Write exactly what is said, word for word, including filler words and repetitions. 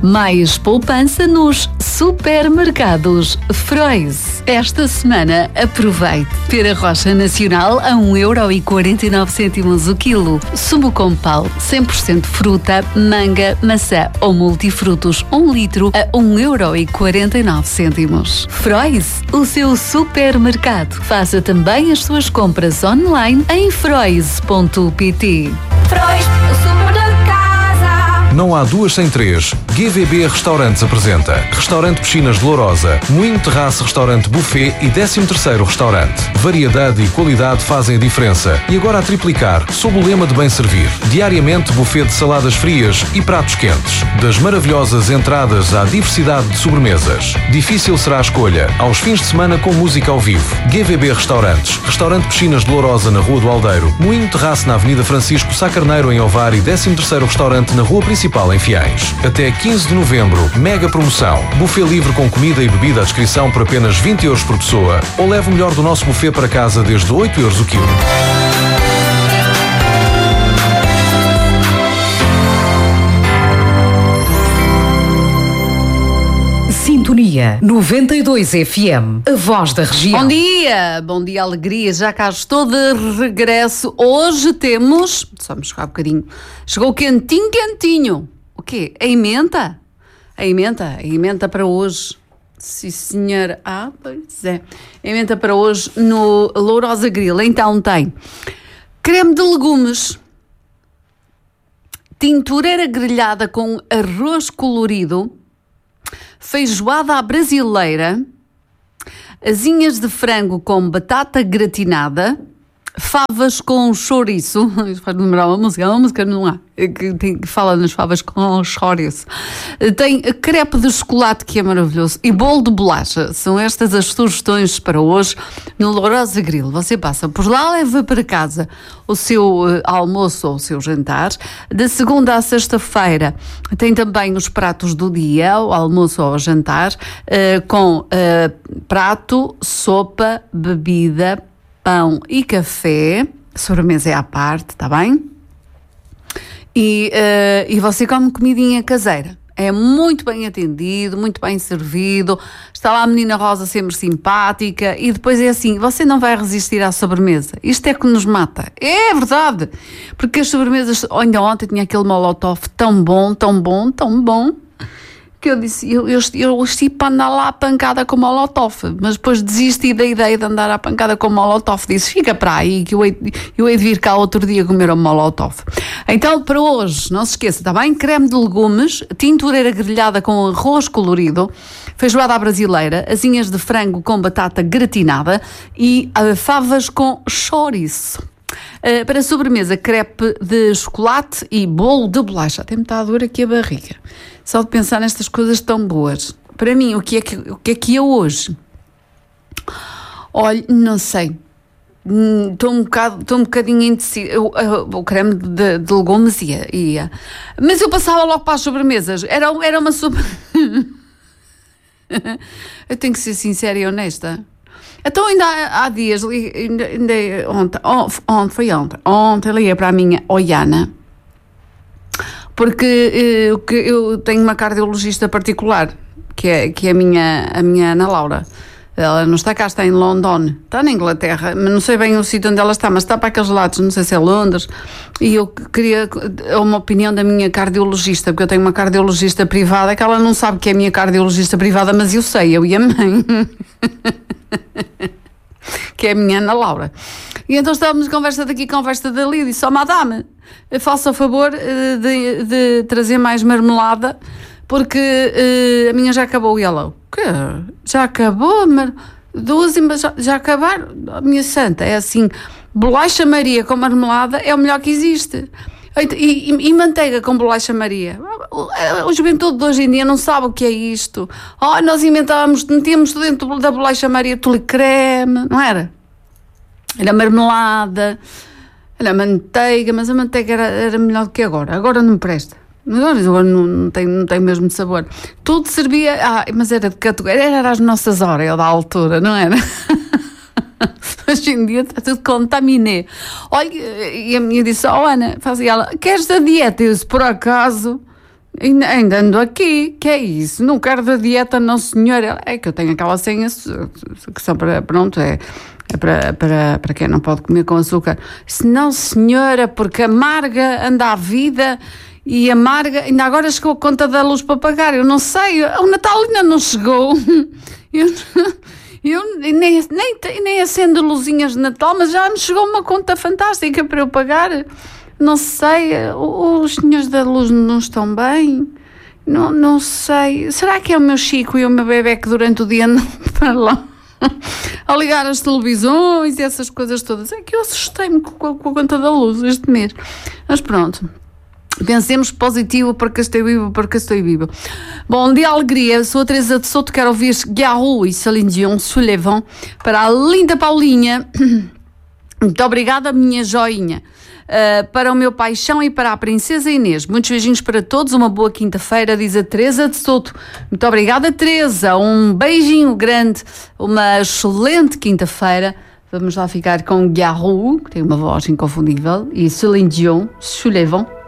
Mais poupança nos supermercados Frois. Esta semana aproveite. Pera roxa nacional a um euro e quarenta e nove cêntimos o quilo. Sumo com pau cem por cento fruta, manga, maçã ou multifrutos um litro a um euro e quarenta e nove cêntimos. Frois, o seu supermercado. Faça também as suas compras online em frois ponto pt. Frois, o super da casa. Não há duas sem três. G V B Restaurantes apresenta Restaurante Piscinas de Lourosa, Moinho Terraço Restaurante Buffet e décimo terceiro Restaurante. Variedade e qualidade fazem a diferença. E agora a triplicar, sob o lema de bem servir. Diariamente buffet de saladas frias e pratos quentes. Das maravilhosas entradas à diversidade de sobremesas. Difícil será a escolha. Aos fins de semana com música ao vivo. G V B Restaurantes. Restaurante Piscinas de Lourosa na Rua do Aldeiro. Moinho Terraço na Avenida Francisco Sá Carneiro em Ovar e décimo terceiro Restaurante na Rua Principal em Fiães. Até quinze de novembro, mega promoção. Buffet livre com comida e bebida à descrição por apenas vinte euros por pessoa. Ou leve o melhor do nosso buffet para casa desde oito euros o quilo. Sintonia noventa e dois F M, a voz da região. Bom dia, bom dia, alegria, já cá estou de regresso. Hoje temos, só me chegar um bocadinho, chegou quentinho, quentinho. O quê? A emenda? A emenda? A emenda para hoje. Sim, senhora. Ah, pois é. A emenda para hoje no Lourosa Grill. Então tem creme de legumes, tintureira grelhada com arroz colorido, feijoada à brasileira, asinhas de frango com batata gratinada, favas com chouriço. Isto faz lembrar uma música, uma música não há, que, tem, que fala nas favas com chouriço. Tem crepe de chocolate, que é maravilhoso, e bolo de bolacha. São estas as sugestões para hoje no Lourosa Grill. Você passa por lá, leva para casa o seu uh, almoço ou o seu jantar. Da segunda à sexta-feira tem também os pratos do dia, o almoço ou o jantar, uh, com uh, prato, sopa, bebida, pão e café. Sobremesa é à parte, está bem? E, uh, e você come comidinha caseira. É muito bem atendido, muito bem servido. Está lá a menina Rosa sempre simpática. E depois é assim, você não vai resistir à sobremesa. Isto é que nos mata. É verdade. Porque as sobremesas, ainda ontem tinha aquele molotov tão bom, tão bom, tão bom, que eu disse, eu, eu, eu estive para andar lá à pancada com o molotov, mas depois desisti da ideia de andar à pancada com o molotov. Disse, fica para aí, que eu hei, eu hei de vir cá outro dia comer o molotov. Então, para hoje, não se esqueça, está bem? Creme de legumes, tintureira grelhada com arroz colorido, feijoada à brasileira, asinhas de frango com batata gratinada e uh, favas com chouriço. Uh, para sobremesa, crepe de chocolate e bolo de bolacha. Até me está a doer aqui a barriga só de pensar nestas coisas tão boas. Para mim, o que é que, o que, é, que é hoje? Olha, não sei. Estou um, bocado, um bocadinho indecisa. O, o creme de, de legumes ia, ia. Mas eu passava logo para as sobremesas. Era, era uma sobremesa. Eu tenho que ser sincera e honesta. Então ainda há, há dias, ainda, ainda, ontem, ontem, foi ontem, ontem liguei para a minha Oiana, porque eu, eu tenho uma cardiologista particular, que é, que é a, minha, a minha Ana Laura. Ela não está cá, está em London, está na Inglaterra, mas não sei bem o sítio onde ela está, mas está para aqueles lados, não sei se é Londres, e eu queria uma opinião da minha cardiologista, porque eu tenho uma cardiologista privada, que ela não sabe que é a minha cardiologista privada, mas eu sei, eu e a mãe, que é a minha Ana Laura. E então estávamos conversa daqui, conversa dali, e disse, ó, oh, madame, faça o favor de, de trazer mais marmelada, porque uh, a minha já acabou. E ela, o quê? Já acabou? Mar... Duas já, já acabaram? A minha santa, é assim, bolacha Maria com marmelada é o melhor que existe. E, e, e manteiga com bolacha Maria. O juventude de hoje em dia não sabe o que é isto. Oh, nós inventávamos, metíamos dentro da bolacha Maria tule creme, não era? Era marmelada, era manteiga, mas a manteiga era, era melhor do que agora. Agora não me presta. Agora não, não, tem, não tem mesmo de sabor. Tudo servia, ah, mas era de categoria, era às nossas horas, da altura, não era? Hoje em dia está tudo contaminé. Olha, e a minha disse, oh Ana, fazia ela, queres a dieta? Eu disse, por acaso, Ainda, ainda ando aqui, que é isso? Não quero da dieta, não senhora. É que eu tenho aquela senha que são para, pronto, é, é para, para, para quem não pode comer com açúcar. Se não, senhora, porque amarga anda à vida e amarga, ainda agora chegou a conta da luz para pagar. Eu não sei, o Natal ainda não chegou. Eu, eu nem, nem, nem acendo luzinhas de Natal, mas já me chegou uma conta fantástica para eu pagar. Não sei, os senhores da luz não estão bem, não, não sei, será que é o meu Chico e o meu bebê que durante o dia andam para lá a ligar as televisões e essas coisas todas? É que eu assustei-me com a, com a conta da luz este mês, mas pronto, pensemos positivo porque estou vivo, porque estou vivo. Bom dia, alegria, sou a Teresa de Souto, quero ouvir Garou e Céline Dion, Soulevant, para a linda Paulinha, muito obrigada, minha joinha. Uh, para o meu paixão e para a princesa Inês. Muitos beijinhos para todos, uma boa quinta-feira, diz a Teresa de Souto. Muito obrigada, Teresa, um beijinho grande, uma excelente quinta-feira. Vamos lá ficar com Garou, que tem uma voz inconfundível, e Céline Dion, Soulevant.